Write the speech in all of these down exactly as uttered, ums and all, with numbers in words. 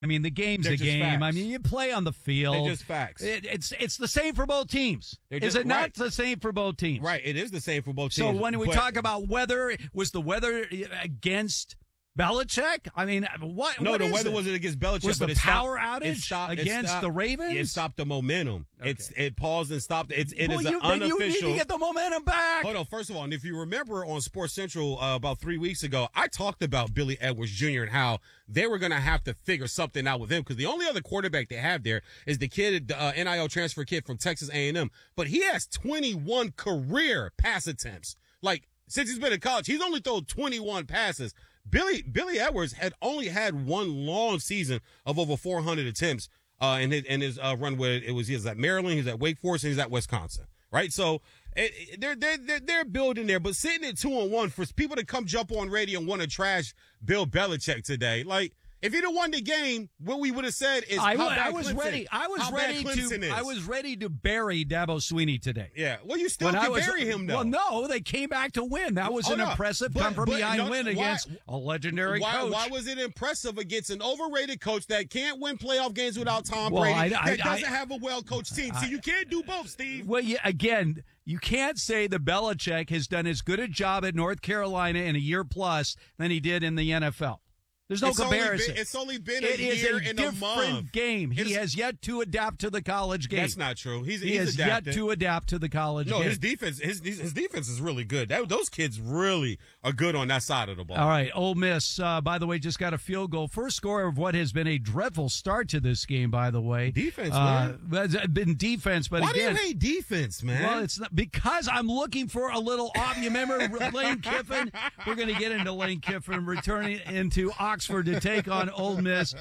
I mean, the game's They're a just game. facts. I mean, you play on the field. They're just facts. It, it's it's the same for both teams. They're Is just- it not right. the same for both teams? Right, it is the same for both So teams. when we but- talk about weather, was the weather against Belichick? I mean, what? No, what the is weather it? wasn't against Belichick. Was but the it stopped- power it outage stopped- it against stopped- the Ravens? It stopped the momentum. Okay. It's It paused and stopped. It's, it well, is you, an then you need unofficial. to get the momentum back. Hold on. First of all, and if you remember on Sports Central uh, about three weeks ago, I talked about Billy Edwards Junior and how they were going to have to figure something out with him because the only other quarterback they have there is the kid, the uh, N I L transfer kid from Texas A and M. But he has twenty-one career pass attempts. Like, since he's been in college, he's only thrown twenty-one passes. Billy Billy Edwards had only had one long season of over four hundred attempts uh, in his, in his uh, run with it was he was at Maryland, he's at Wake Forest, and he's at Wisconsin. Right, so it, it, they're they're they're they're building there, but sitting at two and one for people to come jump on radio and want to trash Bill Belichick today, like. If he'd have won the game, what we would have said is I, how I bad was Clemson- ready. I was how ready bad Clemson to. is. I was ready to bury Dabo Swinney today. Yeah, well, you still When I can was- bury him though. Well, no, they came back to win. That was Oh, an no. impressive But- come from but behind no, win why- against a legendary why, coach. Why was it impressive against an overrated coach that can't win playoff games without Tom Well, Brady, I- I- that doesn't I- have a well-coached team? So you can't do both, Steve. Well, yeah, again, you can't say that Belichick has done as good a job at North Carolina in a year plus than he did in the N F L. There's no It's only comparison. been- it's only been a It is year a and a different month. game. He It's- has yet to adapt to the college game. That's not true. He's, He he's has adapted. yet to adapt to the college No, game. his defense, his his defense is really good. That, those kids really are good on that side of the ball. All right, Ole Miss, uh, by the way, just got a field goal. First score of what has been a dreadful start to this game, by the way. Defense, uh, man. It's been defense, but Why again. do you hate defense, man? Well, it's not because I'm looking for a little off. You remember Lane Kiffin? We're going to get into Lane Kiffin returning into Oxford to take on Ole Miss.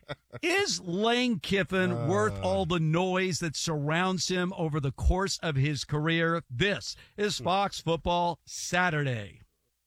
Is Lane Kiffin Uh. worth all the noise that surrounds him over the course of his career? This is Fox Football Saturday.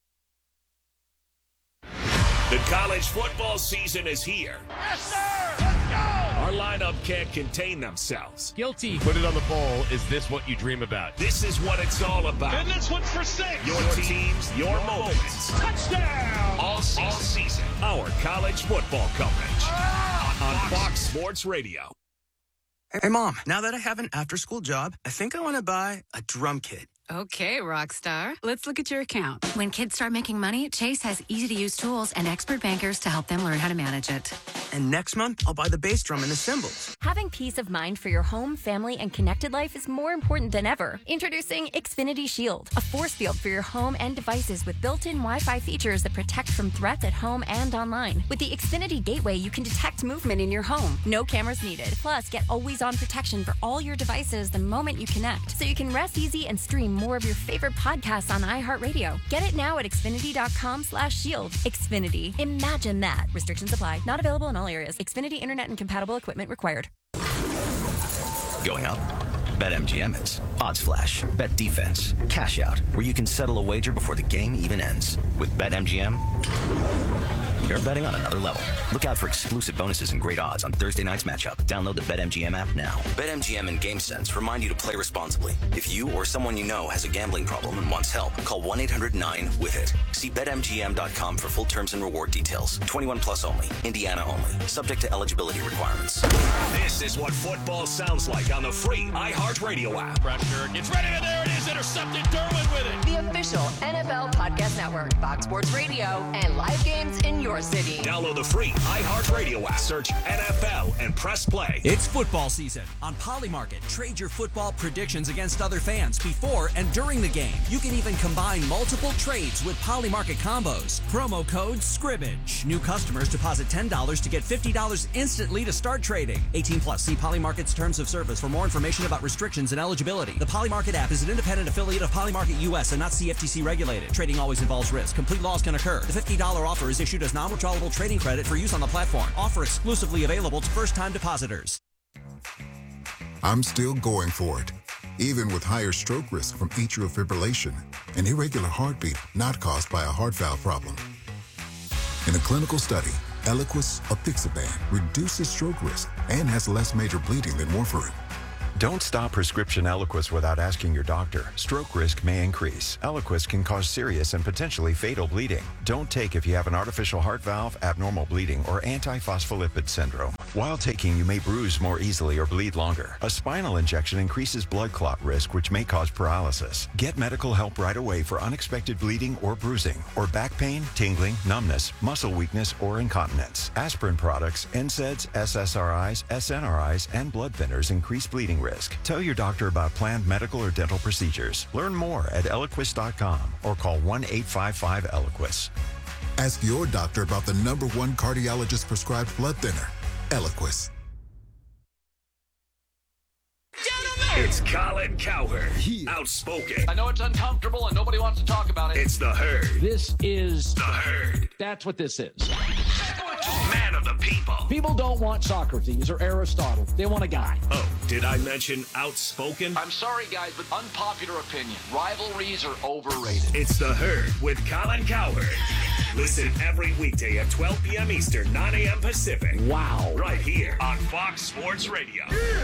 The college football season is here. Yes, sir! Let's go! Our lineup can't contain themselves. Guilty. Put it on the poll. Is this what you dream about? This is what it's all about. And this one's for six. Your teams, your moments. Touchdown! All season. All season. Our college football coverage on Fox Sports Radio. Hey, Mom, now that I have an after-school job, I think I want to buy a drum kit. Okay, Rockstar. Let's look at your account. When kids start making money, Chase has easy-to-use tools and expert bankers to help them learn how to manage it. And next month, I'll buy the bass drum and the cymbals. Having peace of mind for your home, family, and connected life is more important than ever. Introducing Xfinity Shield, a force field for your home and devices with built-in Wi-Fi features that protect from threats at home and online. With the Xfinity Gateway, you can detect movement in your home. No cameras needed. Plus, get always-on protection for all your devices the moment you connect, so you can rest easy and stream more of your favorite podcasts on iHeartRadio. Get it now at Xfinity.com slash shield. Xfinity. Imagine that. Restrictions apply. Not available in all areas. Xfinity Internet and compatible equipment required. Going up? BetMGM is. Odds Flash, Bet Defense, Cash Out, where you can settle a wager before the game even ends. With BetMGM, you're betting on another level. Look out for exclusive bonuses and great odds on Thursday night's matchup. Download the BetMGM app now. BetMGM and GameSense remind you to play responsibly. If you or someone you know has a gambling problem and wants help, call one eight hundred nine with it. See Bet M G M dot com for full terms and reward details. twenty-one plus only. Indiana only. Subject to eligibility requirements. This is what football sounds like on the free iHeartRadio app. Pressure gets ready, and there it is. Intercepted. Derwin with it. The official N F L Podcast Network, Fox Sports Radio, and live games in your city. Download the free iHeartRadio app. Search N F L and press play. It's football season. On Polymarket, trade your football predictions against other fans before and during the game. You can even combine multiple trades with Polymarket combos. Promo code SCRIMMAGE. New customers deposit ten dollars to get fifty dollars instantly to start trading. eighteen plus. See Polymarket's terms of service for more information about restrictions and eligibility. The Polymarket app is an independent affiliate of Polymarket U S and not C F T C regulated. Trading always involves risk. Complete loss can occur. The fifty dollars offer is issued as non-withdrawable trading credit for use on the platform. Offer exclusively available to first-time depositors. I'm still going for it, even with higher stroke risk from atrial fibrillation, an irregular heartbeat not caused by a heart valve problem. In a clinical study, Eliquis apixaban reduces stroke risk and has less major bleeding than warfarin. Don't stop prescription Eliquis without asking your doctor. Stroke risk may increase. Eliquis can cause serious and potentially fatal bleeding. Don't take if you have an artificial heart valve, abnormal bleeding, or antiphospholipid syndrome. While taking, you may bruise more easily or bleed longer. A spinal injection increases blood clot risk, which may cause paralysis. Get medical help right away for unexpected bleeding or bruising, or back pain, tingling, numbness, muscle weakness, or incontinence. Aspirin products, N SAIDs, S S R Is, S N R Is, and blood thinners increase bleeding risk. Tell your doctor about planned medical or dental procedures. Learn more at Eliquis dot com or call one eight five five Eliquis. Ask your doctor about the number one cardiologist prescribed blood thinner, Eliquis. It's Colin Cowherd, outspoken. I know it's uncomfortable and nobody wants to talk about it. It's the Herd. This is the Herd. That's what this is. Man of the people. People don't want Socrates or Aristotle. They want a guy. Oh, did I mention outspoken? I'm sorry, guys, but unpopular opinion. Rivalries are overrated. It's the Herd with Colin Cowherd. Listen every weekday at twelve p.m. Eastern, nine a.m. Pacific. Wow. Right here on Fox Sports Radio.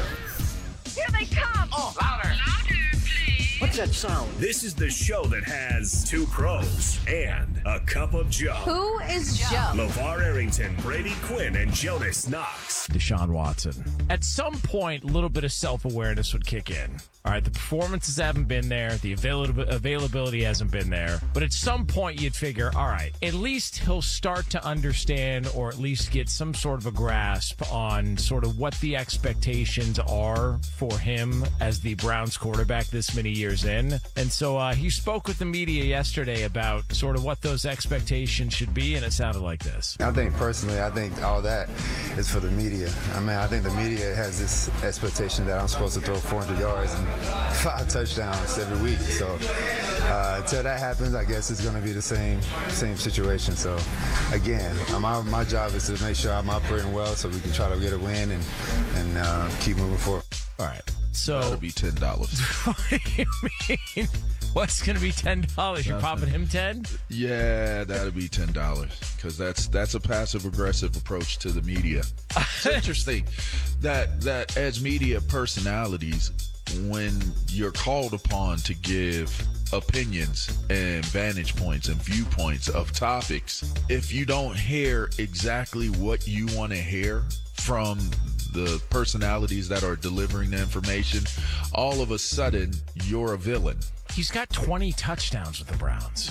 Here they come. Oh, louder. Louder, please. What's that sound? This is the show that has two pros and a cup of Joe. Who is Joe? LeVar Arrington, Brady Quinn, and Jonas Knox. Deshaun Watson. At some point, a little bit of self-awareness would kick in. All right, the performances haven't been there. The avail- availability hasn't been there. But at some point, you'd figure, all right, at least he'll start to understand or at least get some sort of a grasp on sort of what the expectations are for him as the Browns quarterback this many years in. And so uh, he spoke with the media yesterday about sort of what those expectations should be, and it sounded like this. I think personally, I think all that is for the media. I mean, I think the media has this expectation that I'm supposed to throw four hundred yards and five touchdowns every week. So uh, until that happens, I guess it's going to be the same same situation. So again, my my job is to make sure I'm operating well so we can try to get a win and and uh, keep moving forward. All right. So that'll be ten dollars. What do you mean? What's going to be ten dollars? You're popping him ten? Yeah, that'll be ten dollars because that's that's a passive aggressive approach to the media. It's interesting that that as media personalities, when you're called upon to give opinions and vantage points and viewpoints of topics, if you don't hear exactly what you want to hear from the personalities that are delivering the information, all of a sudden you're a villain. He's got twenty touchdowns with the Browns.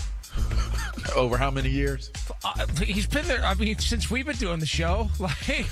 Over how many years? Uh, he's been there, I mean, since we've been doing the show. Like,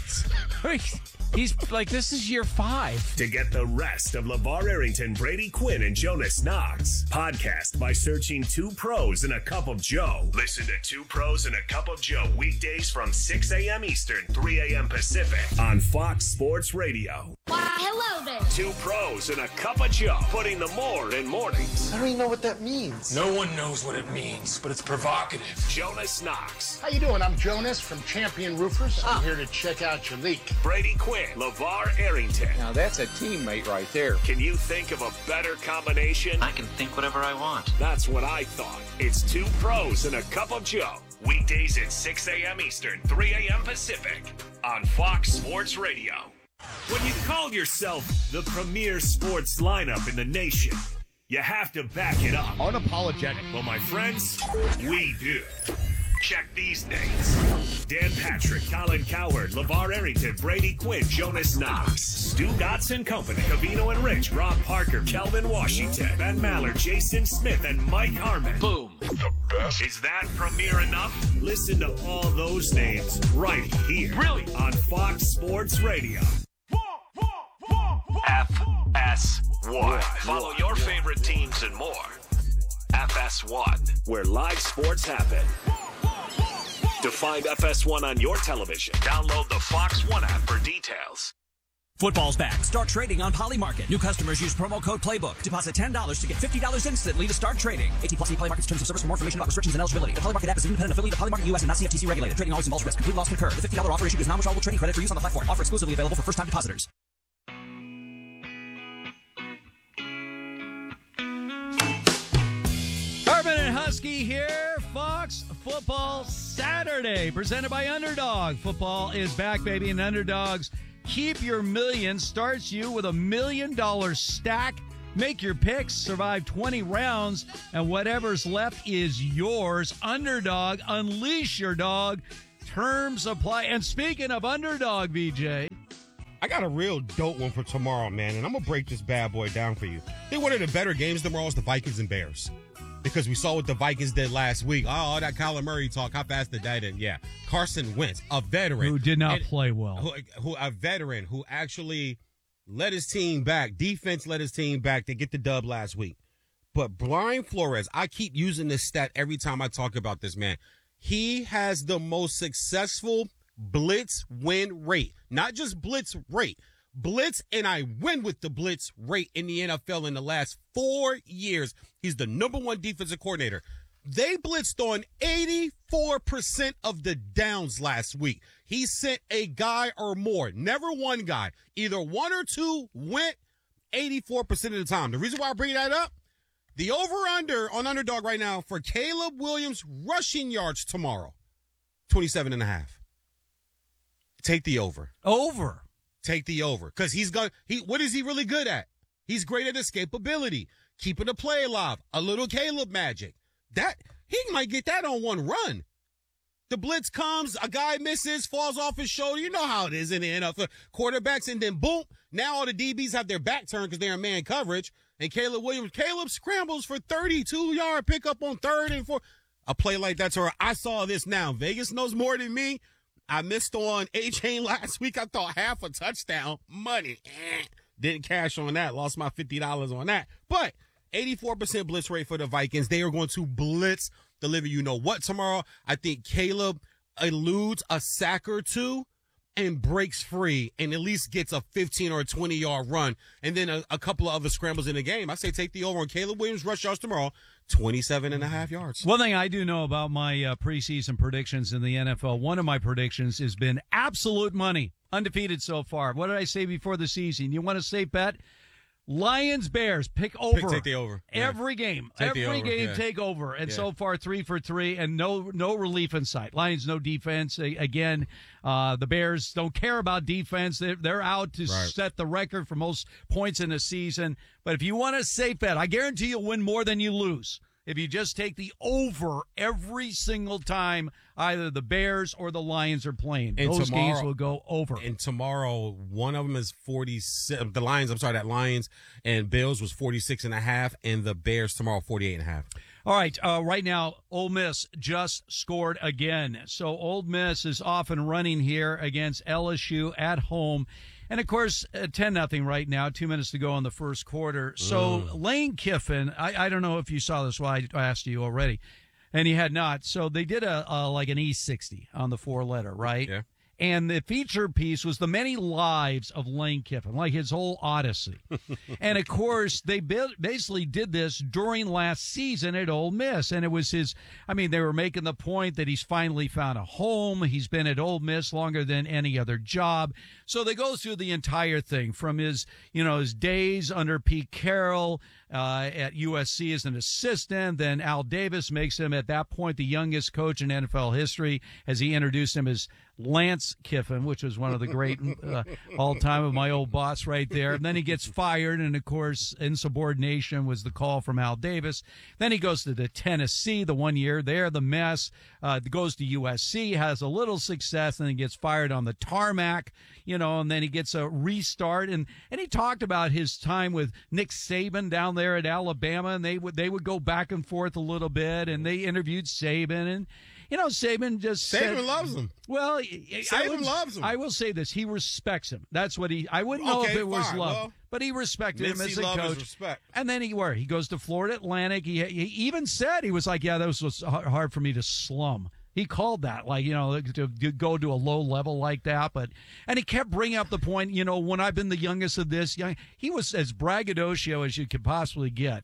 he's like, this is year five. To get the rest of LeVar Arrington, Brady Quinn, and Jonas Knox, podcast by searching Two Pros and a Cup of Joe. Listen to Two Pros and a Cup of Joe weekdays from six a.m. Eastern, three a.m. Pacific on Fox Sports Radio. Why, hello there. Two Pros and a Cup of Joe, putting the more in mornings. I don't even know what that means. No one knows what it means, but it's provocative. Jonas Knox. How you doing? I'm Jonas from Champion Roofers. I'm here to check out your leak. Brady Quinn, LeVar Arrington. Now that's a teammate right there. Can you think of a better combination? I can think whatever I want. That's what I thought. It's Two Pros and a Cup of Joe. Weekdays at six a.m. Eastern, three a.m. Pacific on Fox Sports Radio. When you call yourself the premier sports lineup in the nation, you have to back it up. Unapologetic. Well, my friends, we do. Check these names. Dan Patrick, Colin Cowherd, LeVar Arrington, Brady Quinn, Jonas Knox, Stu Gotts and Company, Cavino and Rich, Rob Parker, Kelvin Washington, Ben Maller, Jason Smith, and Mike Harmon. Boom. The best. Is that premiere enough? Listen to all those names right here. Really? On Fox Sports Radio. F S one. Follow your favorite teams and more. F S one, where live sports happen. To find F S one on your television, download the Fox One app for details. Football's back. Start trading on Polymarket. New customers use promo code Playbook. Deposit ten dollars to get fifty dollars instantly to start trading. eighteen plus Polymarket's terms of service. For more information about restrictions and eligibility. The Polymarket app is an independent affiliate of Polymarket U S and not C F T C regulated. Trading always involves risk. Complete loss concur. The fifty dollars offer issued is non-withdrawable trading credit for use on the platform. Offer exclusively available for first-time depositors. Urban and Husky here, Fox Football Saturday, presented by Underdog. Football is back, baby, and Underdog's Keep Your Million starts you with a million dollar stack. Make your picks, survive twenty rounds, and whatever's left is yours. Underdog, unleash your dog. Terms apply. And speaking of Underdog, V J, I got a real dope one for tomorrow, man, and I'm going to break this bad boy down for you. I think one of the better games tomorrow is the Vikings and Bears, because we saw what the Vikings did last week. Oh, all that Kyler Murray talk, how fast did that end? Yeah. Carson Wentz, a veteran. who did not and, play well. Who, who A veteran who actually led his team back. Defense led his team back to get the dub last week. But Brian Flores, I keep using this stat every time I talk about this, man. He has the most successful blitz win rate. Not just blitz rate. Blitz, and I win with the blitz rate in the N F L in the last four years. He's the number one defensive coordinator. They blitzed on eighty-four percent of the downs last week. He sent a guy or more, never one guy. Either one or two went eighty-four percent of the time. The reason why I bring that up, the over-under on Underdog right now for Caleb Williams rushing yards tomorrow, twenty-seven and a half. Take the over. Over. Take the over. Because he's going, he, what is he really good at? He's great at escapability, keeping the play alive, a little Caleb magic. That, he might get that on one run. The blitz comes, a guy misses, falls off his shoulder. You know how it is in the N F L. Quarterbacks, and then boom, now all the D Bs have their back turned because they're in man coverage. And Caleb Williams, Caleb scrambles for thirty-two yard pickup on third and fourth. A play like that's where I saw this now. Vegas knows more than me. I missed on A-Chain last week. I thought half a touchdown. Money. Eh. Didn't cash on that. Lost my fifty dollars on that. But eighty-four percent blitz rate for the Vikings. They are going to blitz the living you know what tomorrow. I think Caleb eludes a sack or two and breaks free and at least gets a fifteen or a twenty yard run, and then a, a couple of other scrambles in the game. I say take the over on Caleb Williams rush yards tomorrow, twenty-seven and a half yards. One thing I do know about my uh, preseason predictions in the N F L, one of my predictions has been absolute money, undefeated so far. What did I say before the season? You want a safe bet? Lions, Bears, pick over. Pick, take the over. Every yeah. game. Take Every over. game, yeah. take over. And yeah. so far, three for three, and no no relief in sight. Lions, no defense. Again, uh, the Bears don't care about defense. They're, they're out to right. set the record for most points in a season. But if you want a safe bet, I guarantee you'll win more than you lose if you just take the over every single time either the Bears or the Lions are playing. And Those tomorrow, games will go over. And tomorrow, one of them is forty-six. The Lions, I'm sorry, that Lions and Bills was forty-six and a half, and the Bears tomorrow forty-eight and a half. All right, uh, right now, Ole Miss just scored again. So Ole Miss is off and running here against L S U at home. And, of course, uh, ten nothing right now, two minutes to go in the first quarter. So mm. Lane Kiffin, I, I don't know if you saw this. Well, I asked you already, and you had not. So they did a, a like an E sixty on the four-letter, right? Yeah. And the feature piece was the many lives of Lane Kiffin, like his whole odyssey. And, of course, they basically did this during last season at Ole Miss. And it was his, I mean, they were making the point that he's finally found a home. He's been at Ole Miss longer than any other job. So they go through the entire thing from his, you know, his days under Pete Carroll uh, at U S C as an assistant. Then Al Davis makes him, at that point, the youngest coach in N F L history, as he introduced him as Lance Kiffin, which was one of the great uh, all-time of my old boss right there. And then he gets fired, and, of course, insubordination was the call from Al Davis. Then he goes to the Tennessee, the one year there, the mess. Uh, goes to U S C, has a little success, and then gets fired on the tarmac, you know, and then he gets a restart. And, and he talked about his time with Nick Saban down there at Alabama, and they would, they would go back and forth a little bit, and they interviewed Saban, and you know, Saban just Saban said, loves him. Well, Saban I would, loves him. I will say this: he respects him. That's what he. I wouldn't know okay, if it was fine. love, well, but he respected him as a love coach. Is respect. And then he where he goes to Florida Atlantic. He, he even said he was like, "Yeah, this was hard for me to slum." He called that, like, you know, to, to go to a low level like that. But and he kept bringing up the point, you know, when I've been the youngest of this, young, he was as braggadocio as you could possibly get.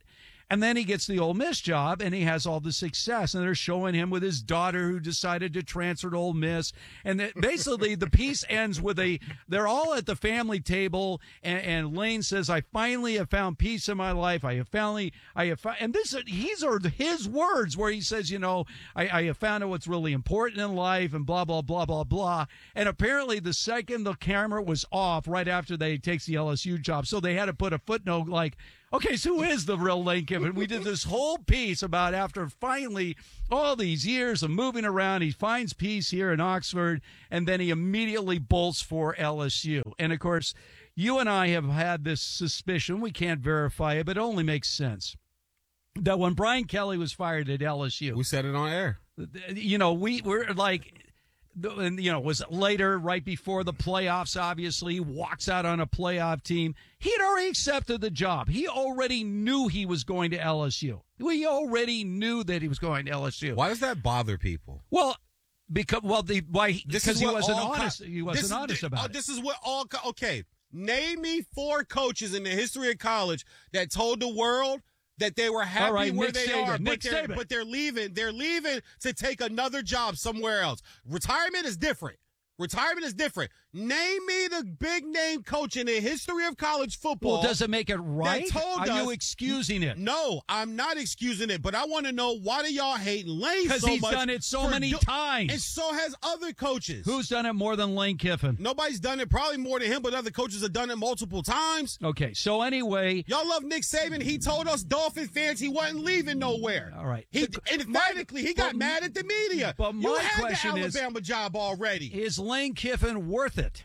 And then he gets the Ole Miss job, and he has all the success. And they're showing him with his daughter who decided to transfer to Ole Miss. And it, basically, the piece ends with a – they're all at the family table, and, and Lane says, I finally have found peace in my life. I have finally – I have – and this these are his words where he says, you know, I, I have found out what's really important in life and blah, blah, blah, blah, blah. And apparently the second the camera was off right after they takes the L S U job, so they had to put a footnote like – okay, so who is the real Lane Kiffin? We did this whole piece about after finally all these years of moving around, he finds peace here in Oxford, and then he immediately bolts for L S U. And, of course, you and I have had this suspicion. We can't verify it, but it only makes sense. That when Brian Kelly was fired at L S U. We said it on air. You know, we were like... And, you know, was later, right before the playoffs, obviously, he walks out on a playoff team. He had already accepted the job. He already knew he was going to L S U. We already knew that he was going to L S U. Why does that bother people? Well, because well, the why because he wasn't all honest. Co- he wasn't this honest is, about uh, it. This is what all co- okay. Name me four coaches in the history of college that told the world that they were happy right, where Nick they Saban, are, Nick but they're, Saban. but they're leaving. They're leaving to take another job somewhere else. Retirement is different. Retirement is different. Name me the big name coach in the history of college football. Well, does it make it right? Told Are us, you excusing it? No, I'm not excusing it, but I want to know, why do y'all hate Lane so much? Because he's done it so many do- times. And so has other coaches. Who's done it more than Lane Kiffin? Nobody's done it, probably more than him, but other coaches have done it multiple times. Okay, so anyway. Y'all love Nick Saban. He told us Dolphin fans he wasn't leaving nowhere. All right. He, emphatically, he got but, mad at the media. But my you had question the is, Alabama job already. Is Lane Kiffin worth it?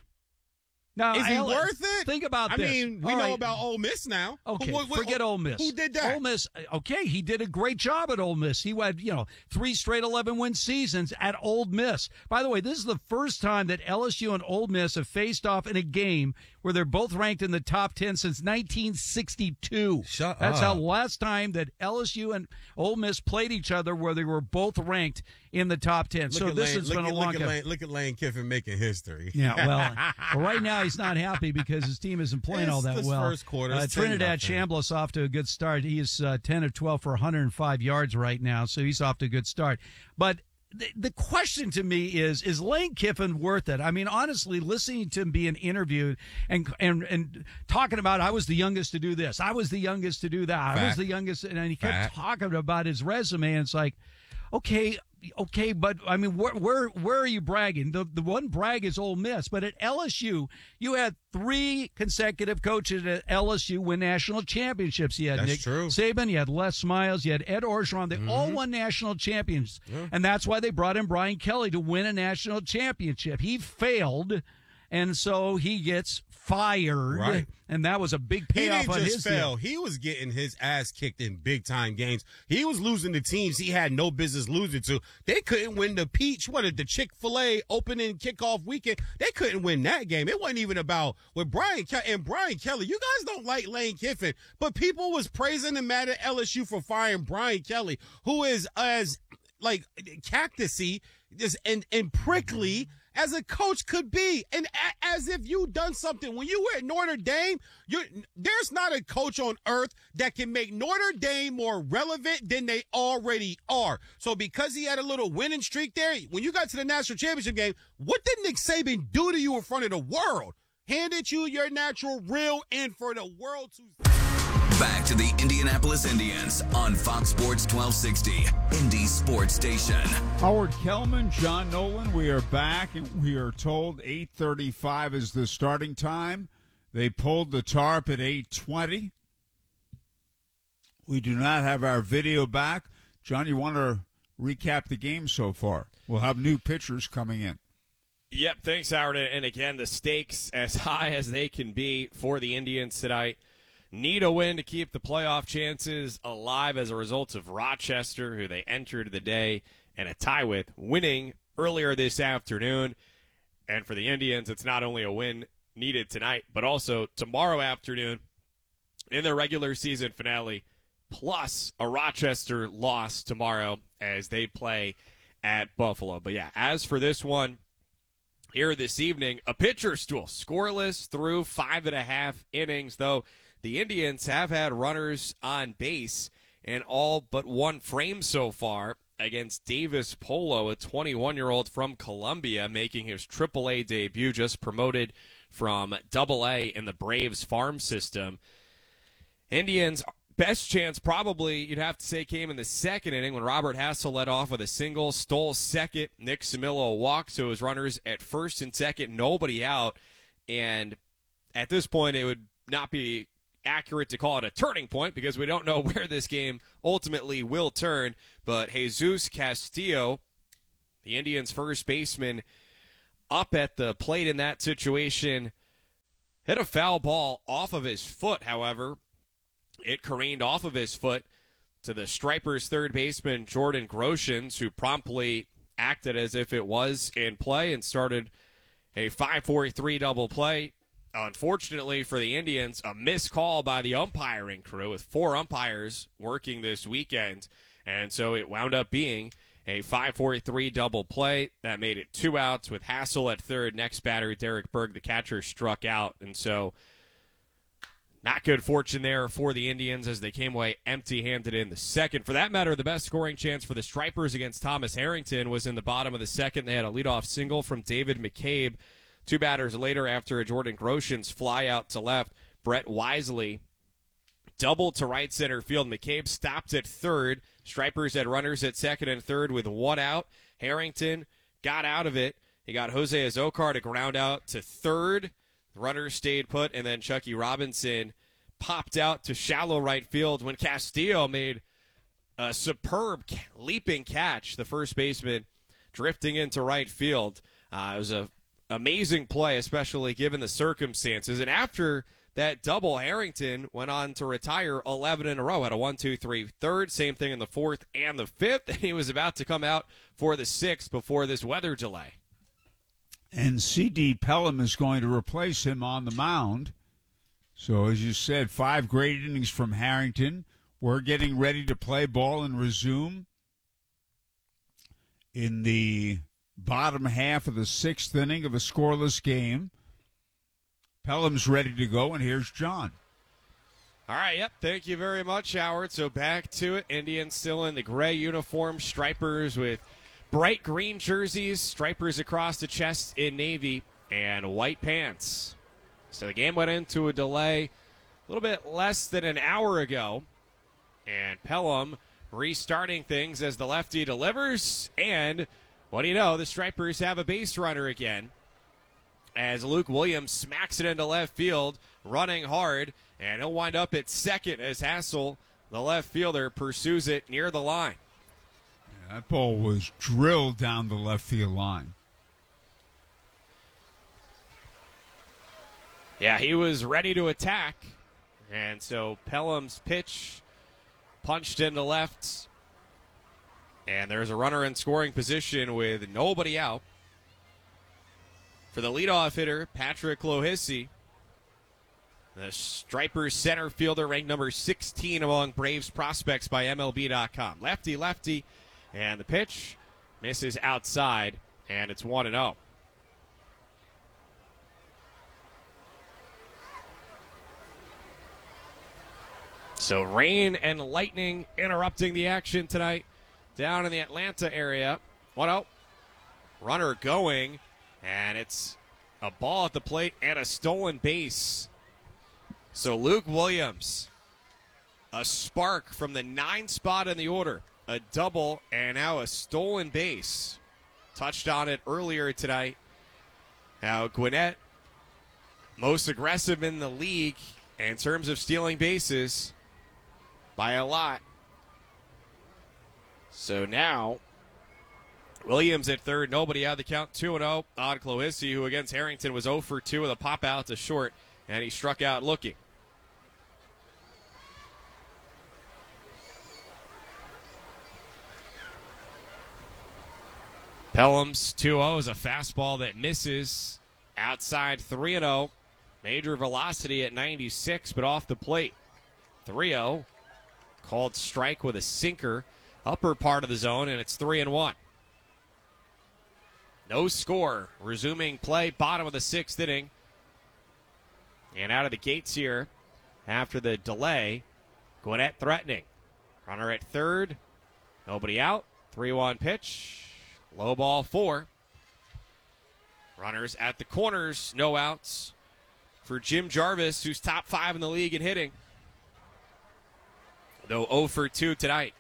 Now, is he I'll, worth it? Think about I this. mean, we All know right. about Ole Miss now. Okay, who, who, forget Ole Miss. Who did that? Ole Miss, okay, he did a great job at Ole Miss. He had, you know, three straight eleven-win seasons at Ole Miss. By the way, this is the first time that L S U and Ole Miss have faced off in a game where they're both ranked in the top ten since nineteen sixty-two. Shut That's up. how last time that L S U and Ole Miss played each other where they were both ranked in the top ten. Look so at this Lane, has look been at, a long look at time. Lane, look at Lane Kiffin making history. Yeah, well, well, right now he's not happy because his team isn't playing It's all that this well. first quarter, Uh, it's ten Trinidad nothing. Chambliss off to a good start. He is uh, ten of twelve for one hundred five yards right now, so he's off to a good start. But the, the question to me is, is Lane Kiffin worth it? I mean, honestly, listening to him being interviewed and and and talking about, I was the youngest to do this, I was the youngest to do that, I was Fact. the youngest, and he kept Fact. talking about his resume, and it's like, okay, okay, but I mean, where where where are you bragging? The the one brag is Ole Miss, but at L S U, you had three consecutive coaches at L S U win national championships. You had That's Nick true. Saban, you had Les Miles, you had Ed Orgeron. They all won national champions, Yeah. and that's why they brought in Brian Kelly to win a national championship. He failed, and so he gets fired. Right. And that was a big He payoff didn't on just his fail. deal. He was getting his ass kicked in big time games. He was losing to teams he had no business losing to. They couldn't win the Peach, what the Chick-fil-A opening kickoff weekend. They couldn't win that game. It wasn't even about with Brian Kelly and Brian Kelly. You guys don't like Lane Kiffin, but people was praising him at L S U for firing Brian Kelly, who is as like cactusy just and and prickly as a coach could be, and a- as if you done something. When you were at Notre Dame, you're, there's not a coach on earth that can make Notre Dame more relevant than they already are. So because he had a little winning streak there, when you got to the national championship game, what did Nick Saban do to you in front of the world? Handed you your natural real and for the world to... Back to the Indianapolis Indians on Fox Sports twelve sixty, Indy Sports Station. Howard Kellman, John Nolan, we are back, and we are told eight thirty-five is the starting time. They pulled the tarp at eight twenty. We do not have our video back. John, you want to recap the game so far? We'll have new pitchers coming in. Yep, thanks, Howard. And again, the stakes as high as they can be for the Indians tonight. Need a win to keep the playoff chances alive as a result of Rochester, who they entered the day and a tie with, winning earlier this afternoon. And for the Indians, it's not only a win needed tonight, but also tomorrow afternoon in their regular season finale, plus a Rochester loss tomorrow as they play at Buffalo. But yeah, as for this one, here this evening, a pitcher's duel, scoreless through five and a half innings, though the Indians have had runners on base in all but one frame so far against Davis Polo, a twenty-one-year-old from Colombia, making his triple A debut, just promoted from double A in the Braves farm system. Indians' best chance probably, you'd have to say, came in the second inning when Robert Hassel led off with a single, stole second, Nick Samillo walked, so his runners at first and second, nobody out. And at this point, it would not be accurate to call it a turning point because we don't know where this game ultimately will turn. But Jesus Castillo, the Indians' first baseman, up at the plate in that situation, hit a foul ball off of his foot, however. It careened off of his foot to the Stripers' third baseman, Jordan Groshans, who promptly acted as if it was in play and started a five four three double play. Unfortunately for the Indians, a missed call by the umpiring crew with four umpires working this weekend. And so it wound up being a five four three double play. That made it two outs with Hassel at third. Next batter, Derek Berg, the catcher, struck out. And so not good fortune there for the Indians as they came away empty-handed in the second. For that matter, the best scoring chance for the Stripers against Thomas Harrington was in the bottom of the second. They had a leadoff single from David McCabe. Two batters later, after a Jordan Groshans fly out to left, Brett Wisely doubled to right center field. McCabe stopped at third. Stripers had runners at second and third with one out. Harrington got out of it. He got Jose Azocar to ground out to third. The runners stayed put, and then Chucky Robinson popped out to shallow right field when Castillo made a superb leaping catch, the first baseman drifting into right field. Uh, it was an amazing play, especially given the circumstances. And after that double, Harrington went on to retire eleven in a row, had a one two three third, same thing in the fourth and the fifth, and he was about to come out for the sixth before this weather delay. And C D Pelham is going to replace him on the mound. So, as you said, five great innings from Harrington. We're getting ready to play ball and resume in the bottom half of the sixth inning of a scoreless game. Pelham's ready to go, and here's John. All right, yep, thank you very much, Howard. So back to it. Indians still in the gray uniform, Stripers with bright green jerseys, Stripers across the chest in navy, and white pants. So the game went into a delay a little bit less than an hour ago, and Pelham restarting things as the lefty delivers, and what do you know, the Stripers have a base runner again as Luke Williams smacks it into left field, running hard, and he'll wind up at second as Hassel, the left fielder, pursues it near the line. That ball was drilled down the left field line. Yeah, he was ready to attack. And so Pelham's pitch punched into left. And there's a runner in scoring position with nobody out. For the leadoff hitter, Patrick Lohisi, the Stripers center fielder, ranked number sixteen among Braves prospects by M L B dot com. Lefty, lefty. And the pitch misses outside, and it's one and oh. So rain and lightning interrupting the action tonight down in the Atlanta area. one oh. Runner going, and it's a ball at the plate and a stolen base. So Luke Williams, a spark from the nine spot in the order. A double, and now a stolen base. Touched on it earlier tonight. Now, Gwinnett, most aggressive in the league in terms of stealing bases by a lot. So now, Williams at third, nobody out of the count, two and oh on Clohissy, who against Harrington was oh for two with a pop out to short, and he struck out looking. Pelham's two oh is a fastball that misses outside three and oh. Major velocity at ninety-six, but off the plate. three oh. Called strike with a sinker. Upper part of the zone, and it's three and one. No score. Resuming play, bottom of the sixth inning. And out of the gates here, after the delay, Gwinnett threatening. Runner at third. Nobody out. three one pitch. Low ball four. Runners at the corners. No outs for Jim Jarvis, who's top five in the league in hitting. Though oh for two tonight.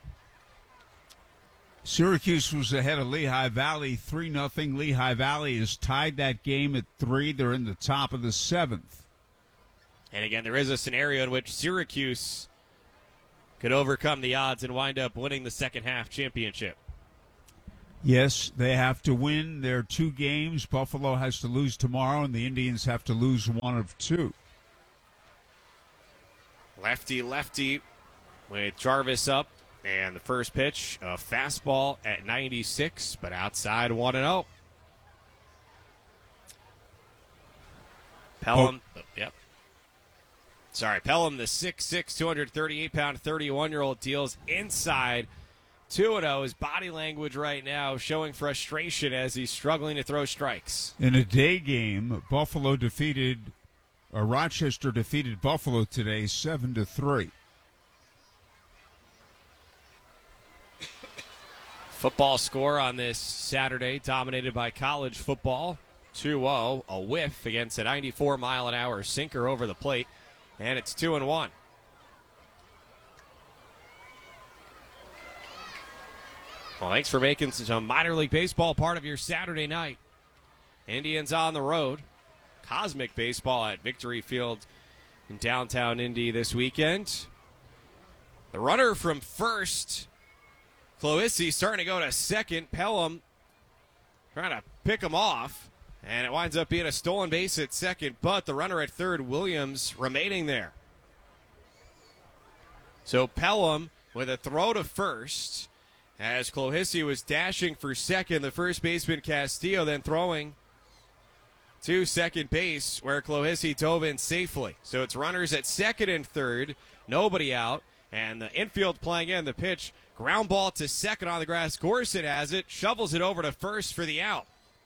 Syracuse was ahead of Lehigh Valley three nothing. Lehigh Valley has tied that game at three. They're in the top of the seventh. And again, there is a scenario in which Syracuse could overcome the odds and wind up winning the second half championship. Yes, they have to win their two games. Buffalo has to lose tomorrow, and the Indians have to lose one of two. Lefty, lefty with Jarvis up. And the first pitch, a fastball at ninety-six, but outside one and oh. Pelham, oh. Oh, yep. Sorry, Pelham, the six six, two hundred thirty-eight pound, thirty-one-year-old deals inside two and oh. His body language right now showing frustration as he's struggling to throw strikes. In a day game, Buffalo defeated, or Rochester defeated Buffalo today seven to three. Football score on this Saturday, dominated by college football. two oh, a whiff against a ninety-four mile an hour sinker over the plate, and it's two and one. Well, thanks for making some minor league baseball part of your Saturday night. Indians on the road. Cosmic baseball at Victory Field in downtown Indy this weekend. The runner from first, Clohissy, starting to go to second. Pelham trying to pick him off, and it winds up being a stolen base at second, but the runner at third, Williams, remaining there. So Pelham with a throw to first, as Clohissy was dashing for second. The first baseman, Castillo, then throwing to second base, where Clohissy dove in safely. So it's runners at second and third, nobody out, and the infield playing in the pitch. Ground ball to second on the grass. Gorsuch has it, shovels it over to first for the out.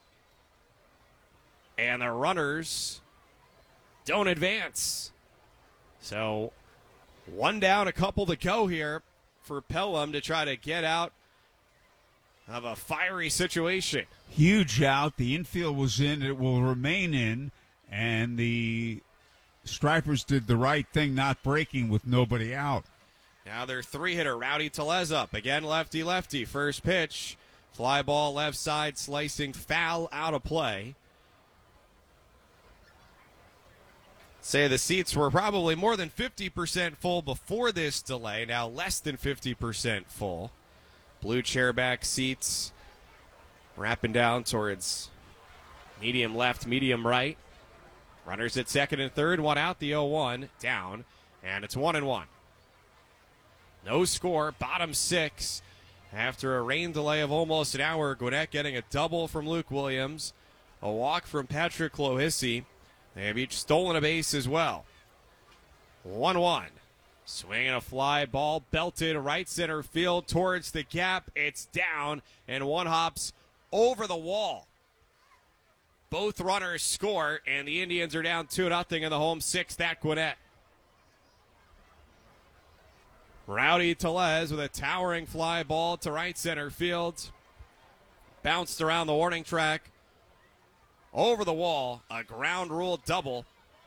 And the runners don't advance. So one down, a couple to go here for Pelham to try to get out of a fiery situation. Huge out. The infield was in. It will remain in. And the Stripers did the right thing, not breaking with nobody out. Now their three-hitter, Rowdy Tellez up. Again, lefty-lefty. First pitch. Fly ball left side, slicing foul out of play. Say the seats were probably more than fifty percent full before this delay. Now less than fifty percent full. Blue chairback seats wrapping down towards medium left, medium right. Runners at second and third. One out, the oh one down. And it's one and one. No score, bottom six. After a rain delay of almost an hour, Gwinnett getting a double from Luke Williams, a walk from Patrick Clohissy. They have each stolen a base as well. one one. Swinging a fly ball, belted right center field towards the gap. It's down, and one hops over the wall. Both runners score, and the Indians are down two nothing in the home sixth at Gwinnett. Rowdy Tellez with a towering fly ball to right center field. Bounced around the warning track. Over the wall, a ground rule double.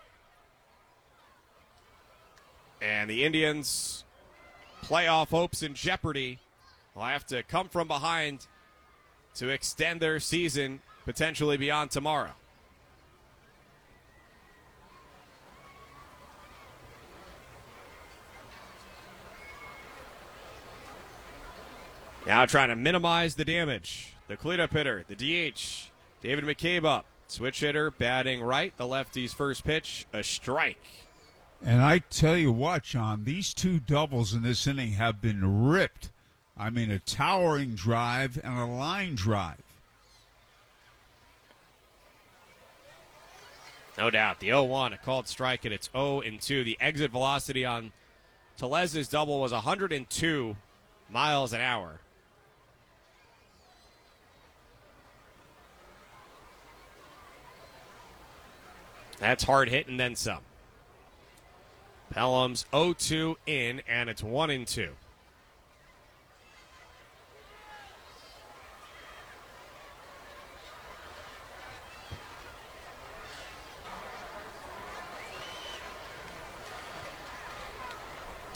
And the Indians' playoff hopes in jeopardy will have to come from behind to extend their season potentially beyond tomorrow. Now trying to minimize the damage. The cleanup hitter, the D H, David McCabe up. Switch hitter batting right. The lefty's first pitch, a strike. And I tell you what, John, these two doubles in this inning have been ripped. I mean, a towering drive and a line drive. No doubt. The oh one, a called strike, and it's oh and two. The exit velocity on Tellez's double was one hundred two miles an hour. That's hard hit and then some. Pelham's oh two in, and it's one and two.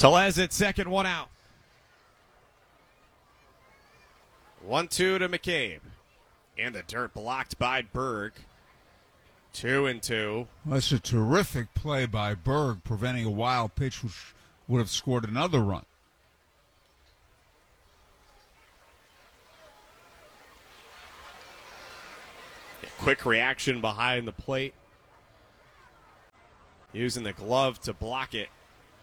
Tellez at second, one out. one two to McCabe. In the dirt, blocked by Berg. Two and two. That's a terrific play by Berg, preventing a wild pitch which would have scored another run. A quick reaction behind the plate. Using the glove to block it.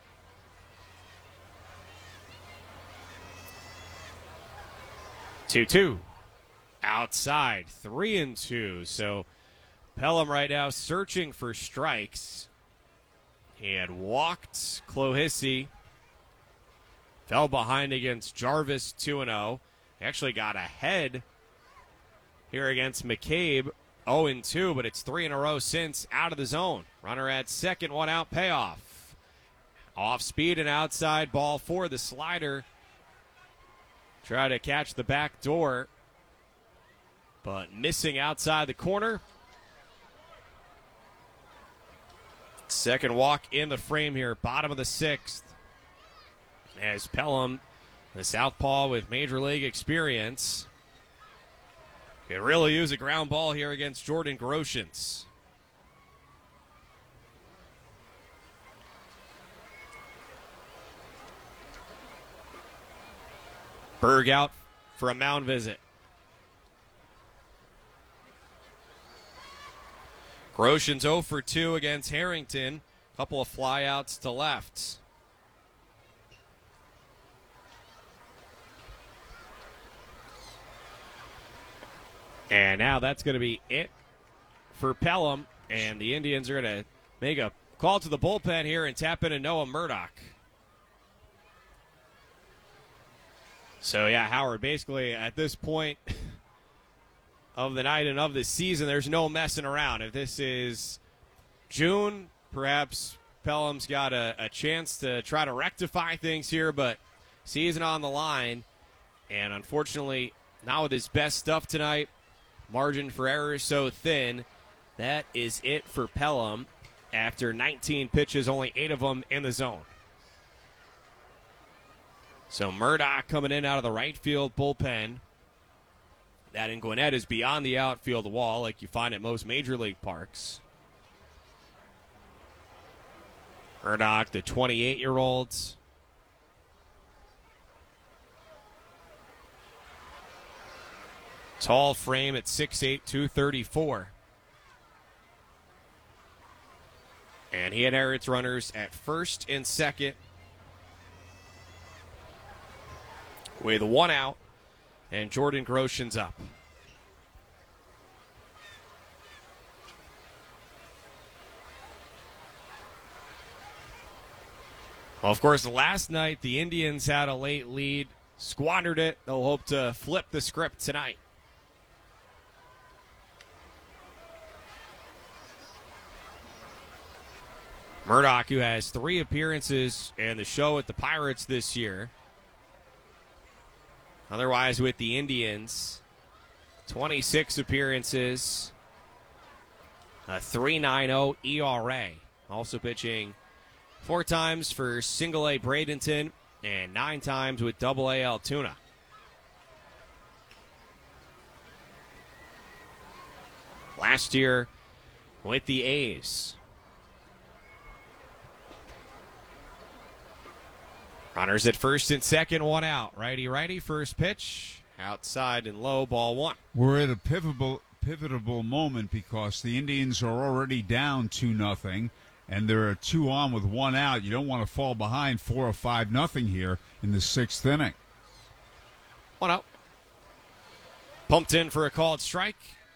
two two. Outside, three and two. So Pelham right now searching for strikes. He had walked Clohissy. Fell behind against Jarvis, two and oh. Actually got ahead here against McCabe, oh and two, but it's three in a row since out of the zone. Runner at second, one out, payoff. Off speed and outside ball for the slider. Try to catch the back door, but missing outside the corner. Second walk in the frame here, bottom of the sixth. As Pelham, the southpaw with major league experience, can really use a ground ball here against Jordan Groshans. Berg out for a mound visit. Groshans oh for two against Harrington. Couple of flyouts to left. And now that's going to be it for Pelham. And the Indians are going to make a call to the bullpen here and tap into Noah Murdoch. So, yeah, Howard, basically at this point of the night and of the season, there's no messing around. If this is June, perhaps Pelham's got a, a chance to try to rectify things here, but season on the line. And unfortunately, not with his best stuff tonight. Margin for error is so thin. That is it for Pelham after nineteen pitches, only eight of them in the zone. So Murdoch coming in out of the right field bullpen. That in Gwinnett is beyond the outfield wall like you find at most major league parks. Murdoch, the twenty-eight-year-old. Tall frame at six eight, two thirty-four. And he inherits runners at first and second with one out, and Jordan Groshans up. Well, of course, last night the Indians had a late lead, squandered it. They'll hope to flip the script tonight. Murdoch, who has three appearances in the show at the Pirates this year. Otherwise, with the Indians, twenty-six appearances, a three point nine oh E R A. Also pitching four times for single A Bradenton and nine times with double A Altoona. Last year with the A's. Runners at first and second, one out. Righty-righty, first pitch, outside and low, ball one. We're at a pivotal, pivotal moment because the Indians are already down two nothing, and there are two on with one out. You don't want to fall behind four or five nothing here in the sixth inning. One out. Pumped in for a called strike.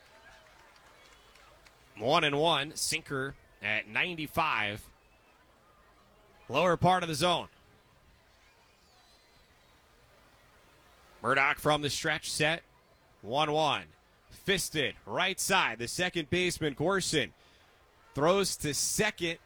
One and one, sinker at ninety-five. Lower part of the zone. Murdoch from the stretch set. one one. Fisted, right side. The second baseman, Gorson, throws to second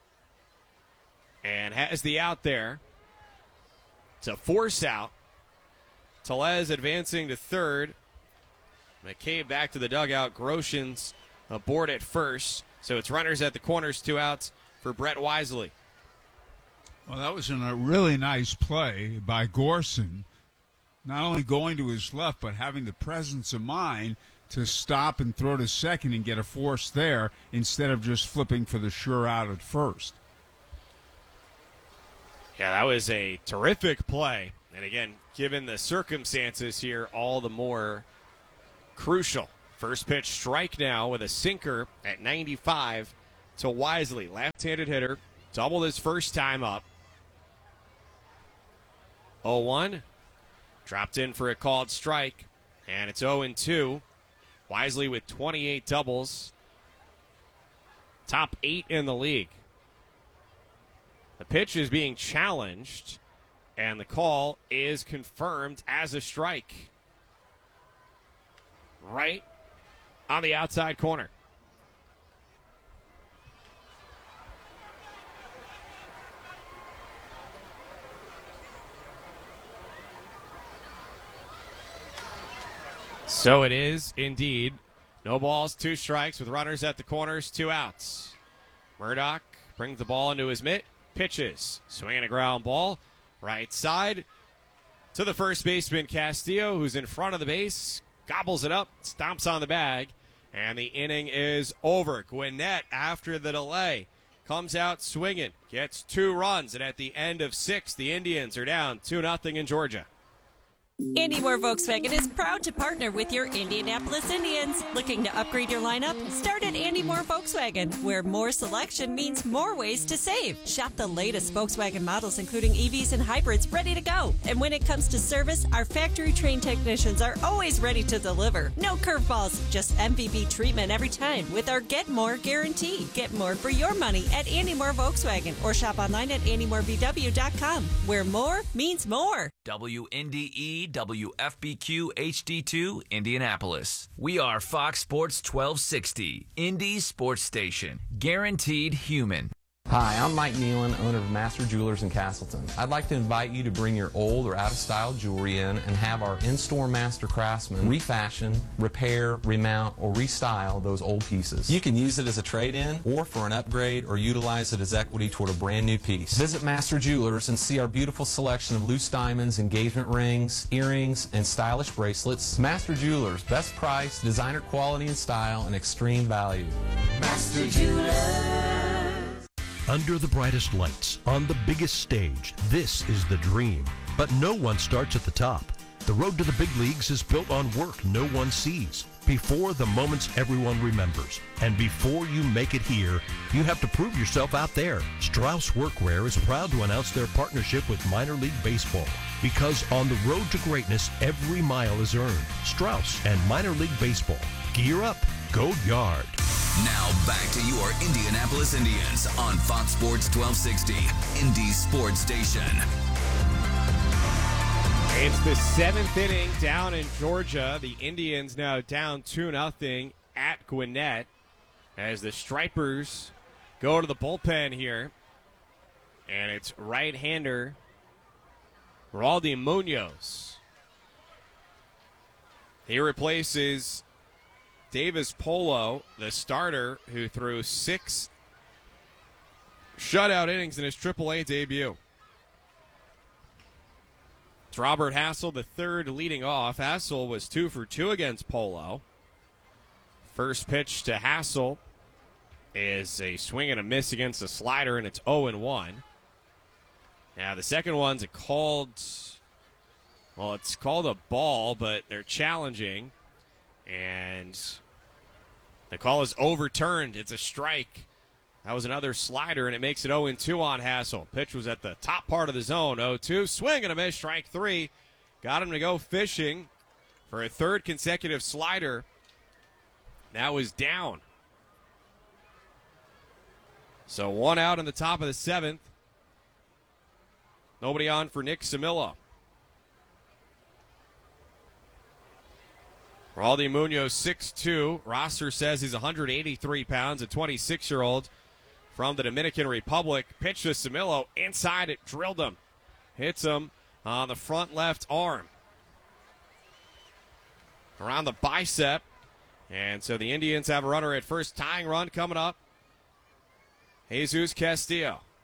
and has the out there. It's a force out. Tellez advancing to third. McCabe back to the dugout. Groshans aboard at first. So it's runners at the corners, two outs for Brett Wisely. Well, that was a really nice play by Gorson. Not only going to his left, but having the presence of mind to stop and throw to second and get a force there instead of just flipping for the sure out at first. Yeah, that was a terrific play. And again, given the circumstances here, all the more crucial. First pitch strike now with a sinker at ninety-five to Wisely. Left-handed hitter, doubled his first time up. oh one, dropped in for a called strike, and it's oh two. Wisely with twenty-eight doubles, top eight in the league. The pitch is being challenged, and the call is confirmed as a strike. Right on the outside corner. So it is indeed. No balls, two strikes with runners at the corners, two outs. Murdoch brings the ball into his mitt, pitches, swinging a ground ball, right side to the first baseman Castillo, who's in front of the base, gobbles it up, stomps on the bag, and the inning is over. Gwinnett, after the delay, comes out swinging, gets two runs, and at the end of six, the Indians are down two nothing in Georgia. Andy Moore Volkswagen is proud to partner with your Indianapolis Indians. Looking to upgrade your lineup? Start at Andy Moore Volkswagen, where more selection means more ways to save. Shop the latest Volkswagen models, including E Vs and hybrids, ready to go. And when it comes to service, our factory-trained technicians are always ready to deliver. No curveballs, just M V P treatment every time with our Get More guarantee. Get more for your money at Andy Moore Volkswagen, or shop online at andy moore v w dot com, where more means more. W N D E W F B Q H D two, Indianapolis. We are Fox Sports twelve sixty, Indy Sports Station. Guaranteed human. Hi, I'm Mike Nealon, owner of Master Jewelers in Castleton. I'd like to invite you to bring your old or out-of-style jewelry in and have our in-store master craftsmen refashion, repair, remount, or restyle those old pieces. You can use it as a trade-in or for an upgrade, or utilize it as equity toward a brand new piece. Visit Master Jewelers and see our beautiful selection of loose diamonds, engagement rings, earrings, and stylish bracelets. Master Jewelers, best price, designer quality and style, and extreme value. Master Jewelers. Under the brightest lights, on the biggest stage, this is the dream. But no one starts at the top. The road to the big leagues is built on work no one sees, before the moments everyone remembers. And before you make it here, you have to prove yourself out there. Strauss Workwear is proud to announce their partnership with Minor League Baseball. Because on the road to greatness, every mile is earned. Strauss and Minor League Baseball. Gear up. Go Yard. Now back to your Indianapolis Indians on Fox Sports twelve sixty, Indy Sports Station. It's the seventh inning down in Georgia. The Indians now down two nothing at Gwinnett as the Stripers go to the bullpen here. And it's right-hander Raldy Munoz. He replaces Davis Polo, the starter, who threw six shutout innings in his triple A debut. It's Robert Hassel, the third, leading off. Hassel was two for two against Polo. First pitch to Hassel is a swing and a miss against a slider, and it's oh one. Now, the second one's a called, well, it's called a ball, but they're challenging, and the call is overturned. It's a strike. That was another slider, and it makes it oh two on Hassel. Pitch was at the top part of the zone. oh two, swing and a miss, strike three. Got him to go fishing for a third consecutive slider. That was down. So one out in the top of the seventh. Nobody on for Nick Samillo. Raldy Munoz, six two. Roster says he's one hundred eighty-three pounds, a twenty-six-year-old from the Dominican Republic. Pitch to Samillo. Inside, it drilled him. Hits him on the front left arm. Around the bicep. And so the Indians have a runner at first. Tying run coming up. Jesus Castillo.